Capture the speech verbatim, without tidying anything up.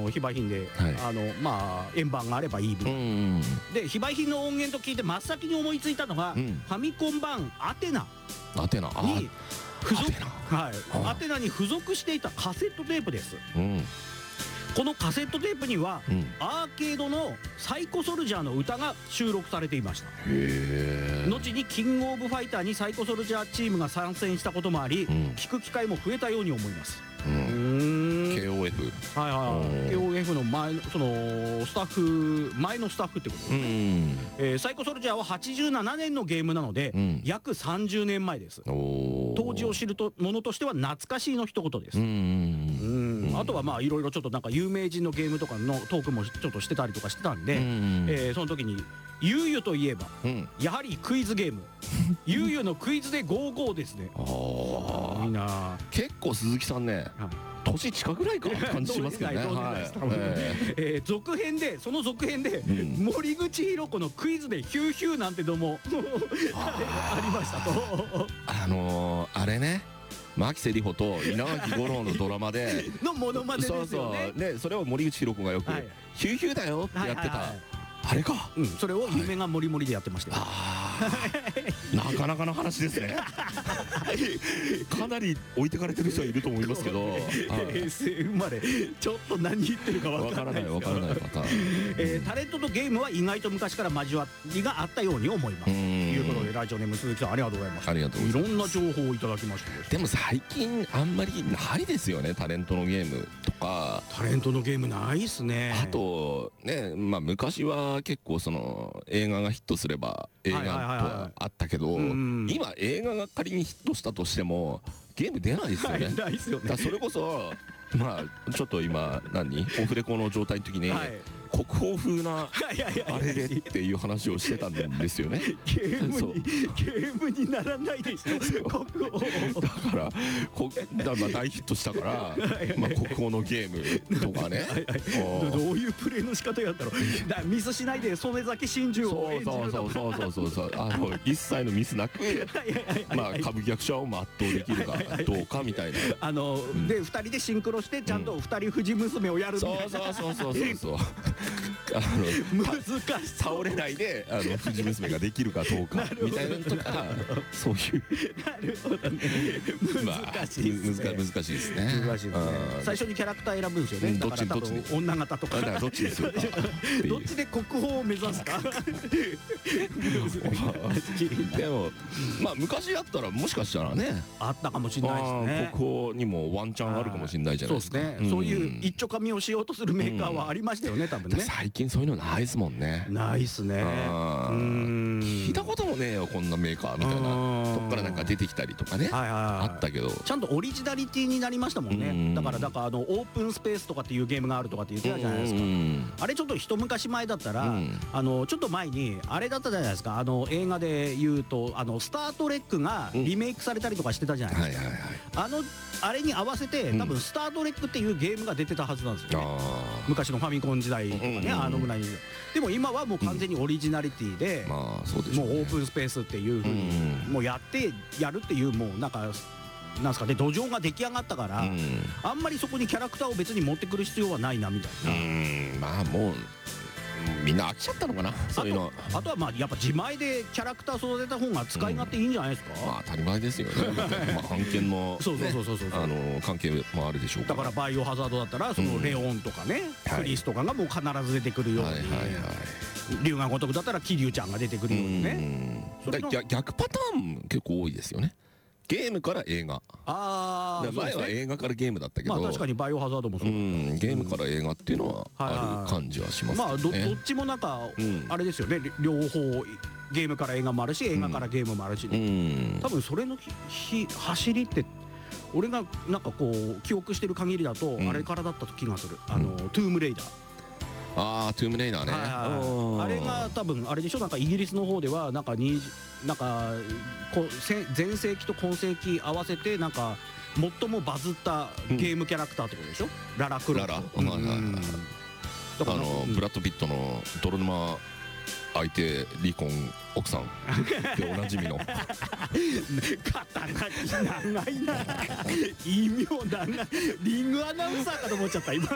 の非売品で、 はいあのまあ円盤があればいい分、 うんうんで非売品の音源と聞いて真っ先に思いついたのが、 うんファミコン版アテナアテナあに付属アテナはい、 あアテナに付属していたカセットテープです。 うんこのカセットテープには、 うんアーケードのサイコソルジャーの歌が収録されていました。 へえ後にキングオブファイターにサイコソルジャーチームが参戦したこともあり、 うん聞く機会も増えたように思います。 ううんーんケーオーエフはいはいはい、 うんケーオーエフ の前のそのスタッフ前のスタッフってことですうね、 んえーサイコソルジャーははちじゅうななねんのゲームなので、 うん約さんじゅうねんまえです。 おー当時を知るとものとしては懐かしいの一言です。 うんうんうんうんあとはまあいろいろちょっとなんか有名人のゲームとかのトークもちょっとしてたりとかしてたんで、 うんえーその時にゆうゆといえばうんやはりクイズゲームゆうゆのクイズでゴーゴーですね。 あいいーなあ結構鈴木さんねはい年近くらいかって感じしますけどね同時代はい同時代ですええー続編でその続編で、 うん森口博子のクイズでヒューヒューなんてのもありましたと。 ーあのーあれね牧瀬里穂と稲垣吾郎のドラマでのモノマネですよね。 そうそうねそれを森口博子がよくはい 「ヒューヒューだよ」ってやってはいはいはたいあれかうん、それを夢がもりもりでやってましたよ。 あーなかなかの話ですねかなり置いてかれてる人はいると思いますけどはい平成生まれちょっと何言ってるかわわかららかなですよないいわからないパターンえータレントとゲームは意外と昔から交わりがあったように思います。ということでラジオネーム鈴木さんありがとうございました。 ありがとうございますいろんな情報をいただきましたですでも最近あんまりないですよねタレントのゲームとかタレントのゲームないっすね。 あとねまあ昔は結構その映画がヒットすれば映画とはいはいはいはいはあったけどうん今映画が仮にヒットしたとしてもゲーム出ないですよねはいないっすよねだからそれこそまあちょっと今何オフレコの状態の時にはい国宝風なはいはいはいあれでっていう話をしてたんですよねゲームそうにゲームにならないでしょ国王。 だからこだからまあ大ヒットしたからまあ国宝のゲームとかねはいはいあーどういうプレーの仕方やったろう。だミスしないで染崎真珠をそう演じそうるとか。 そうそうそうそうあの一切のミスなくはいはいはいはいまあ歌舞伎役者を全うできるかどうかみたいなあの、 んでふたりでシンクロしてちゃんとふたり藤娘をやるみたいな。 そうそうそうそうそうそうあの難しそう。 倒れないであの藤娘ができるかどうかみたいなのとかそういうなるほどね。難しいですね。 難難しいですね難しいですね。最初にキャラクター選ぶんですよね。 うんだから多どっちどっち分女型とか。 だからどっちですよかっていうどっちで国宝を目指すか。 でもまあ昔だったらもしかしたらねあったかもしれないですあねー。国宝にもワンチャンあるかもしれないじゃないですかそうですね。そういう一丁紙をしようとするメーカーはありましたよね。多分ね。 最近そういうのないですもんねないっすね。 あーうーん聞いたこともねえよこんなメーカーみたいなうんとこからなんか出てきたりとかねはいはいはいあったけどちゃんとオリジナリティになりましたもんうんね。だからだからあのオープンスペースとかっていうゲームがあるとかって言ってたじゃないですか。 うんあれちょっと一昔前だったら、 うんあのちょっと前にあれだったじゃないですか。あの映画で言うとあのスタートレックがリメイクされたりとかしてたじゃないですか。 はいはいはいあのあれに合わせてうん多分スタートレックっていうゲームが出てたはずなんですよね。 あ昔のファミコン時代とかね、 うんうんうんあのぐらいに。でも今はもう完全にオリジナリティで、 あまあそうでしょうねもうオープンスペースっていう風に、 うんもうやってやるっていうもうなんかなんすかね土壌が出来上がったから、 うんあんまりそこにキャラクターを別に持ってくる必要はないなみたいな。 うんまあもうみんな飽きちゃったのかなそういうのあとあとはまあやっぱ自前でキャラクター育てた方が使い勝手いいんじゃないですか。 まあ当たり前ですよねまあ版権のそうそうそうそうそうねあの関係もあるでしょうからだからバイオハザードだったらそのレオンとかね、 はいクリスとかがもう必ず出てくるように、 はいはいはい龍が如くだったら桐生ちゃんが出てくるようにね。 うんだから逆逆パターン結構多いですよねゲームから映画ああだから前は映画からゲームだったけどまあ確かにバイオハザードもそうう、 んゲームから映画っていうのははいはいある感じはしますまあどどねっちもなんか、 うんあれですよね両方ゲームから映画もあるし映画からゲームもあるし、 うん多分それのひひ走りって俺がなんかこう記憶してる限りだと、 うんあれからだった気がするあの、トゥームレイダー、 ああトゥームレイダーねはいはいはいあれが多分あれでしょなんかイギリスの方ではなんかになんかこうせ前世紀と今世紀合わせてなんか最もバズったゲームキャラクターってことでしょ、ララクロフトララはいはいはいうんだあからうんのブラッド・ピットの泥沼相手離婚奥さんでおなじみの肩書き長いな異名長いリングアナウンサーかと思っちゃった今